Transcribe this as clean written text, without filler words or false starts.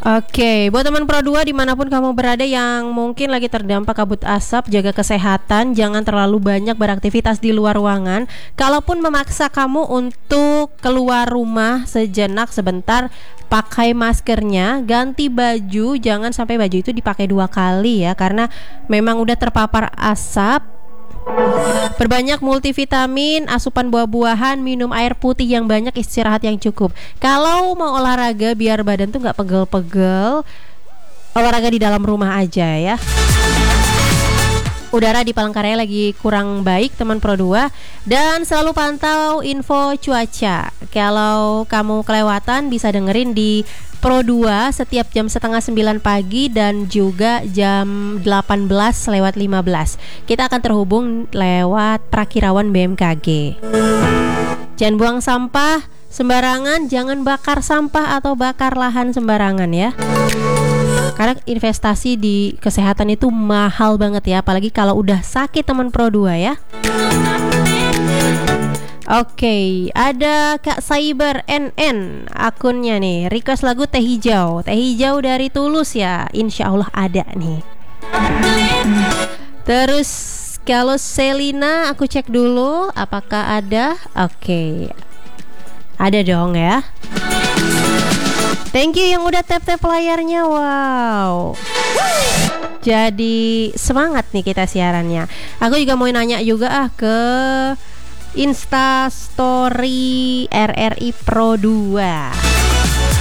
Oke, buat teman Pro 2 dimanapun kamu berada yang mungkin lagi terdampak kabut asap, jaga kesehatan, jangan terlalu banyak beraktivitas di luar ruangan. Kalaupun memaksa kamu untuk keluar rumah sejenak sebentar, pakai maskernya, ganti baju, jangan sampai baju itu dipakai 2 kali ya, karena memang udah terpapar asap. Perbanyak multivitamin, asupan buah-buahan, minum air putih yang banyak, istirahat yang cukup. Kalau mau olahraga biar badan tuh gak pegel-pegel, olahraga di dalam rumah aja ya. Udara di Palangkaraya lagi kurang baik teman Pro 2. Dan selalu pantau info cuaca. Kalau kamu kelewatan bisa dengerin di Pro 2 setiap jam 8:30 pagi dan juga jam 18:15. Kita akan terhubung lewat Prakirawan BMKG. Jangan buang sampah sembarangan, jangan bakar sampah atau bakar lahan sembarangan ya. Karena investasi di kesehatan itu mahal banget ya, apalagi kalau udah sakit teman Pro 2 ya. Oke, ada Kak Cyber NN akunnya nih, request lagu Teh Hijau. Teh Hijau dari Tulus ya, insya Allah ada nih. Terus kalau Selina aku cek dulu apakah ada. Oke, ada dong ya. Thank you yang udah tap-tap layarnya. Wow, jadi semangat nih kita siarannya. Aku juga mau nanya juga ke Insta Story RRI Pro 2.